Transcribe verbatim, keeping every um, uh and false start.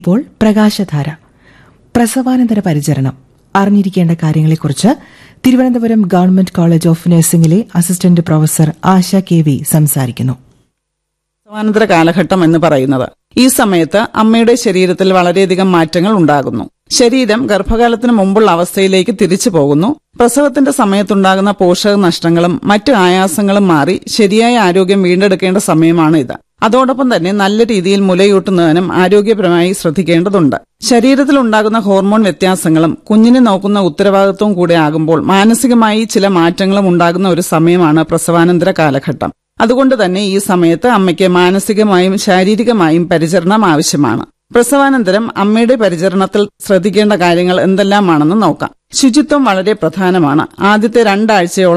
ഇപ്പോൾ പ്രകാശധാര പ്രസവാനന്തര പരിചരണം അറിഞ്ഞിരിക്കേണ്ട കാര്യങ്ങളെക്കുറിച്ച് Thiruvananthapuram government college of നഴ്സിംഗിലെ assistant professor Asha K V സംസാരിക്കുന്നു. പ്രസവാനന്തര കാലഘട്ടം എന്ന് പറയുന്നത് ഈ സമയത്ത് അമ്മയുടെ ശരീരത്തിൽ വളരെയധികം മാറ്റങ്ങൾ ഉണ്ടാകുന്നു. ശരീരം ഗർഭകാലത്തിന് മുമ്പുള്ള അവസ്ഥയിലേക്ക് തിരിച്ചു പോകുന്നു. പ്രസവത്തിന്റെ സമയത്തുണ്ടാകുന്ന പോഷക നഷ്ടങ്ങളും മറ്റു ആയാസങ്ങളും മാറി ശരിയായ ആരോഗ്യം വീണ്ടെടുക്കേണ്ട സമയമാണ് ഇത്. അതോടൊപ്പം തന്നെ നല്ല രീതിയിൽ മുലയൂട്ടുന്നതിനും ആരോഗ്യപരമായി ശ്രദ്ധിക്കേണ്ടതുണ്ട്. ശരീരത്തിൽ ഉണ്ടാകുന്ന ഹോർമോൺ വ്യത്യാസങ്ങളും കുഞ്ഞിനെ നോക്കുന്ന ഉത്തരവാദിത്വവും കൂടെ ആകുമ്പോൾ മാനസികമായി ചില മാറ്റങ്ങളും ഉണ്ടാകുന്ന ഒരു സമയമാണ് പ്രസവാനന്തര കാലഘട്ടം. അതുകൊണ്ട് തന്നെ ഈ സമയത്ത് അമ്മയ്ക്ക് മാനസികമായും ശാരീരികമായും പരിചരണം ആവശ്യമാണ്. പ്രസവാനന്തരം അമ്മയുടെ പരിചരണത്തിൽ ശ്രദ്ധിക്കേണ്ട കാര്യങ്ങൾ എന്തെല്ലാമാണെന്ന് നോക്കാം. ശുചിത്വം വളരെ പ്രധാനമാണ്. ആദ്യത്തെ രണ്ടാഴ്ചയോളം